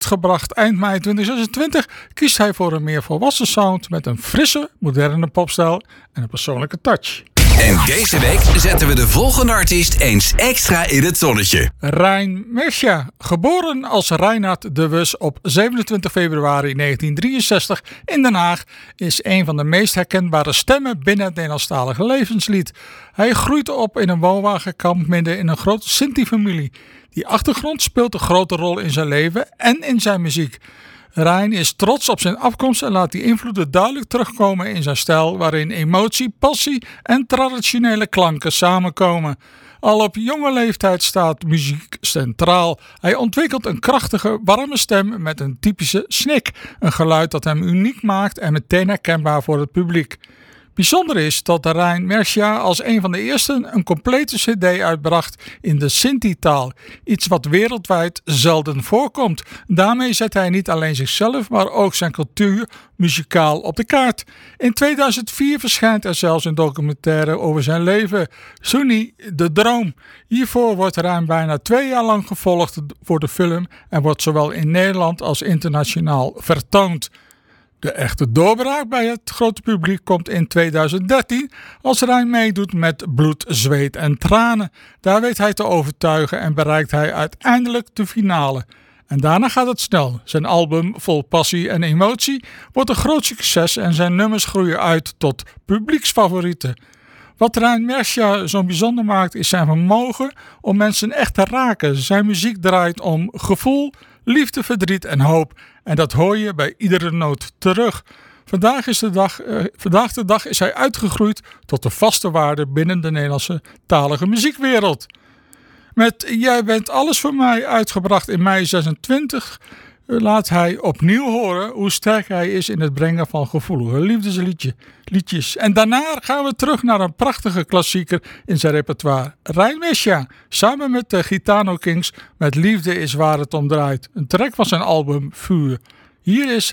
uitgebracht eind mei 2026, kiest hij voor een meer volwassen sound met een frisse, moderne popstijl en een persoonlijke touch. En deze week zetten we de volgende artiest eens extra in het zonnetje. Rein Mercia, geboren als Reinhard de Wus op 27 februari 1963 in Den Haag, is een van de meest herkenbare stemmen binnen het Nederlandstalige levenslied. Hij groeit op in een woonwagenkamp midden in een grote Sinti-familie. Die achtergrond speelt een grote rol in zijn leven en in zijn muziek. Rein is trots op zijn afkomst en laat die invloeden duidelijk terugkomen in zijn stijl, waarin emotie, passie en traditionele klanken samenkomen. Al op jonge leeftijd staat muziek centraal. Hij ontwikkelt een krachtige, warme stem met een typische snik. Een geluid dat hem uniek maakt en meteen herkenbaar voor het publiek. Bijzonder is dat Rein Mercia als een van de eersten een complete cd uitbracht in de Sinti-taal. Iets wat wereldwijd zelden voorkomt. Daarmee zet hij niet alleen zichzelf, maar ook zijn cultuur muzikaal op de kaart. In 2004 verschijnt er zelfs een documentaire over zijn leven, Sunni, de Droom. Hiervoor wordt Rein bijna 2 jaar lang gevolgd voor de film en wordt zowel in Nederland als internationaal vertoond. De echte doorbraak bij het grote publiek komt in 2013 als Rein meedoet met Bloed, Zweet en Tranen. Daar weet hij te overtuigen en bereikt hij uiteindelijk de finale. En daarna gaat het snel. Zijn album vol passie en emotie wordt een groot succes en zijn nummers groeien uit tot publieksfavorieten. Wat Rein Mercia zo bijzonder maakt is zijn vermogen om mensen echt te raken. Zijn muziek draait om gevoel, liefde, verdriet en hoop. En dat hoor je bij iedere noot terug. Vandaag de dag is hij uitgegroeid tot de vaste waarde binnen de Nederlandse talige muziekwereld. Met Jij bent alles voor mij, uitgebracht in mei 26, laat hij opnieuw horen hoe sterk hij is in het brengen van gevoelige liefdesliedjes. En daarna gaan we terug naar een prachtige klassieker in zijn repertoire. Rein Mercia, samen met de Gitano Kings met Liefde is waar het om draait. Een track van zijn album Vuur. Hier is